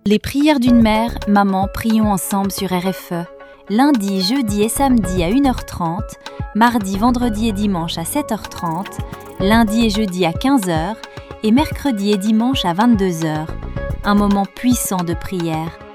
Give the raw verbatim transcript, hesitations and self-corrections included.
Les prières d'une mère, maman, prions ensemble sur R F E. Lundi, jeudi et samedi à une heure trente, mardi, vendredi et dimanche à sept heures trente, lundi et jeudi à quinze heures et mercredi et dimanche à vingt-deux heures. Un moment puissant de prière.